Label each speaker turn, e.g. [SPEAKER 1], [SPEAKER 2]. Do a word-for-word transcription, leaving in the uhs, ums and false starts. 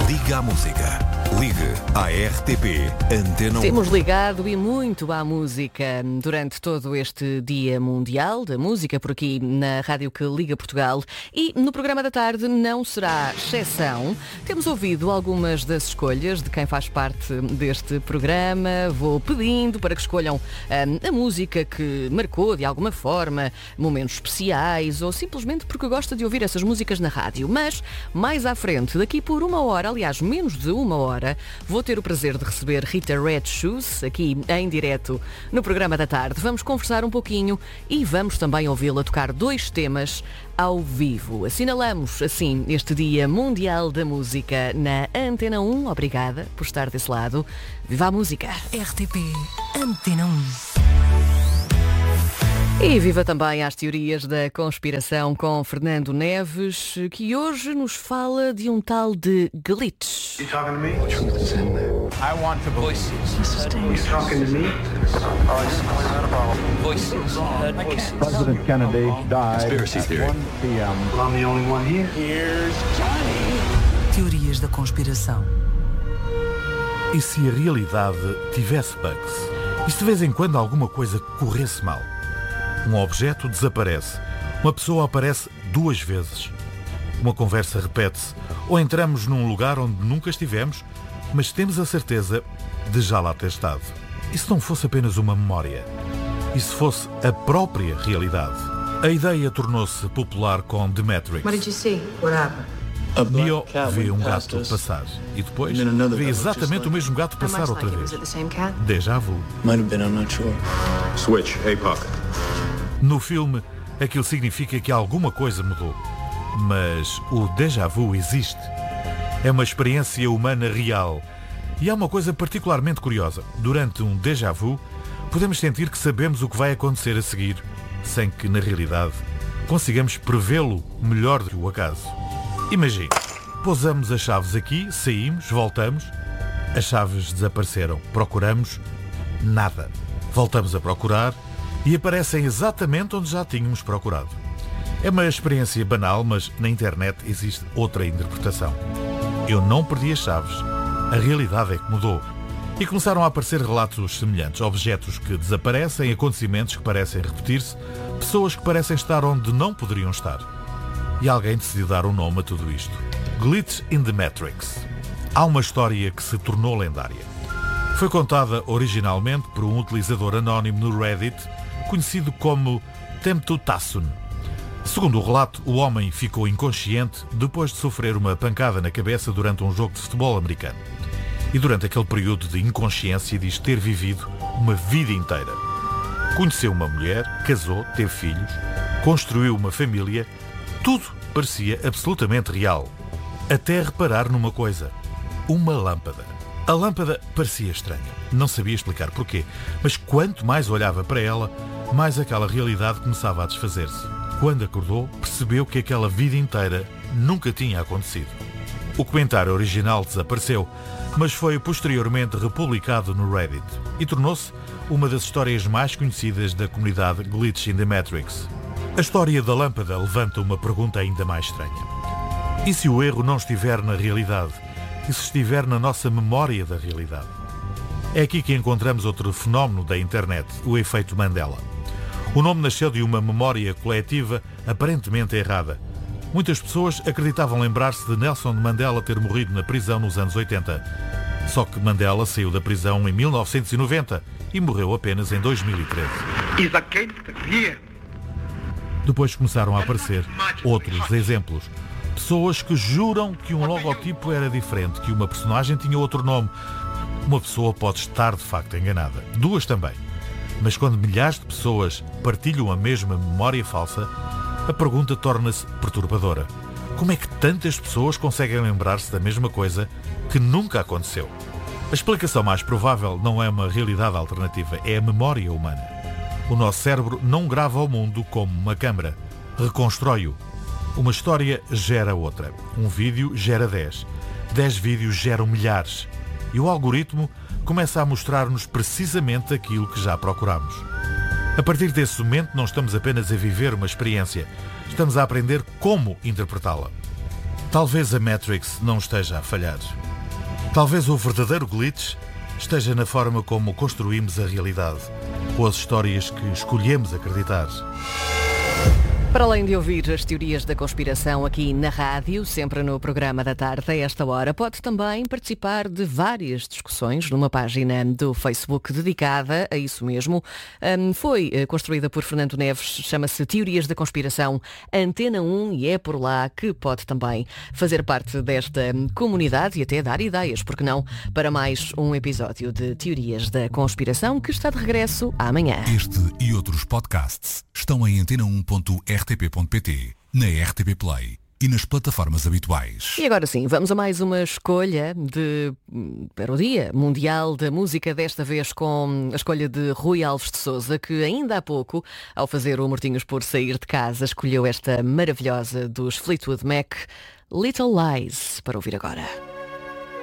[SPEAKER 1] Liga à música. Ligue à R T P Antena um.
[SPEAKER 2] Temos ligado e muito à música durante todo este Dia Mundial da Música, por aqui na Rádio que Liga Portugal, e no programa da tarde não será exceção. Temos ouvido algumas das escolhas de quem faz parte deste programa. Vou pedindo para que escolham hum, a música que marcou de alguma forma momentos especiais ou simplesmente porque gosta de ouvir essas músicas na rádio. Mas mais à frente, daqui por uma hora, aliás menos de uma hora, vou ter o prazer de receber Rita Red Shoes aqui em direto no programa da tarde. Vamos conversar um pouquinho e vamos também ouvi-la tocar dois temas ao vivo. Assinalamos assim este Dia Mundial da Música na Antena um. Obrigada por estar desse lado. Viva a música!
[SPEAKER 3] R T P Antena um.
[SPEAKER 2] E viva também as teorias da conspiração com Fernando Neves, que hoje nos fala de um tal de glitch.
[SPEAKER 4] You talking to me? I want to voices. You talking to me?
[SPEAKER 5] Voices. Voices.
[SPEAKER 6] President Kennedy died
[SPEAKER 5] Conspiracy
[SPEAKER 6] at
[SPEAKER 5] theory.
[SPEAKER 6] one p m
[SPEAKER 4] Well, I'm the only one here.
[SPEAKER 5] Here's Johnny.
[SPEAKER 3] Teorias da conspiração.
[SPEAKER 7] E se a realidade tivesse bugs? E se de vez em quando alguma coisa corresse mal? Um objeto desaparece. Uma pessoa aparece duas vezes. Uma conversa repete-se. Ou entramos num lugar onde nunca estivemos, mas temos a certeza de já lá ter estado. E se não fosse apenas uma memória? E se fosse a própria realidade? A ideia tornou-se popular com The Matrix.
[SPEAKER 8] What did you see? What happened?
[SPEAKER 7] Neo vê um gato passar e depois vê exatamente o mesmo gato passar outra vez. Déjà vu.
[SPEAKER 5] Might have been, I'm not sure.
[SPEAKER 9] Switch, A P O C.
[SPEAKER 7] No filme, aquilo significa que alguma coisa mudou. Mas o déjà vu existe. É uma experiência humana real. E há uma coisa particularmente curiosa. Durante um déjà vu, podemos sentir que sabemos o que vai acontecer a seguir, sem que, na realidade, consigamos prevê-lo melhor do que o acaso. Imagine, pousamos as chaves aqui, saímos, voltamos, as chaves desapareceram. Procuramos, nada. Voltamos a procurar e aparecem exatamente onde já tínhamos procurado. É uma experiência banal, mas na internet existe outra interpretação. Eu não perdi as chaves. A realidade é que mudou. E começaram a aparecer relatos semelhantes. Objetos que desaparecem, acontecimentos que parecem repetir-se, pessoas que parecem estar onde não poderiam estar. E alguém decidiu dar um nome a tudo isto. Glitch in the Matrix. Há uma história que se tornou lendária. Foi contada originalmente por um utilizador anónimo no Reddit, conhecido como Temptutassun. Segundo o relato, o homem ficou inconsciente depois de sofrer uma pancada na cabeça durante um jogo de futebol americano. E durante aquele período de inconsciência diz ter vivido uma vida inteira. Conheceu uma mulher, casou, teve filhos, construiu uma família. Tudo parecia absolutamente real. Até reparar numa coisa. Uma lâmpada. A lâmpada parecia estranha. Não sabia explicar porquê. Mas quanto mais olhava para ela, mais aquela realidade começava a desfazer-se. Quando acordou, percebeu que aquela vida inteira nunca tinha acontecido. O comentário original desapareceu, mas foi posteriormente republicado no Reddit e tornou-se uma das histórias mais conhecidas da comunidade Glitch in the Matrix. A história da lâmpada levanta uma pergunta ainda mais estranha. E se o erro não estiver na realidade? E se estiver na nossa memória da realidade? É aqui que encontramos outro fenómeno da internet, o efeito Mandela. O nome nasceu de uma memória coletiva aparentemente errada. Muitas pessoas acreditavam lembrar-se de Nelson Mandela ter morrido na prisão nos anos oitenta. Só que Mandela saiu da prisão em mil novecentos e noventa e morreu apenas em dois mil e treze. Depois começaram a aparecer outros exemplos. Pessoas que juram que um logotipo era diferente, que uma personagem tinha outro nome. Uma pessoa pode estar de facto enganada. Duas também. Mas quando milhares de pessoas partilham a mesma memória falsa, a pergunta torna-se perturbadora. Como é que tantas pessoas conseguem lembrar-se da mesma coisa que nunca aconteceu? A explicação mais provável não é uma realidade alternativa, é a memória humana. O nosso cérebro não grava o mundo como uma câmara, reconstrói-o. Uma história gera outra. Um vídeo gera dez. Dez vídeos geram milhares. E o algoritmo começa a mostrar-nos precisamente aquilo que já procuramos. A partir desse momento não estamos apenas a viver uma experiência, estamos a aprender como interpretá-la. Talvez a Matrix não esteja a falhar. Talvez o verdadeiro glitch esteja na forma como construímos a realidade, ou as histórias que escolhemos acreditar.
[SPEAKER 2] Para além de ouvir as teorias da conspiração aqui na rádio, sempre no programa da tarde, a esta hora, pode também participar de várias discussões numa página do Facebook dedicada a isso mesmo. Um, foi construída por Fernando Neves, chama-se Teorias da Conspiração Antena um e é por lá que pode também fazer parte desta comunidade e até dar ideias, porque não, para mais um episódio de Teorias da Conspiração que está de regresso amanhã.
[SPEAKER 1] Este e outros podcasts estão em antena um ponto r t p ponto p t, na R T P Play e nas plataformas habituais.
[SPEAKER 2] E agora sim, vamos a mais uma escolha de, para o Dia Mundial da Música, desta vez com a escolha de Rui Alves de Souza, que ainda há pouco, ao fazer o Mortinhos por Sair de Casa, escolheu esta maravilhosa dos Fleetwood Mac, Little Lies, para ouvir agora.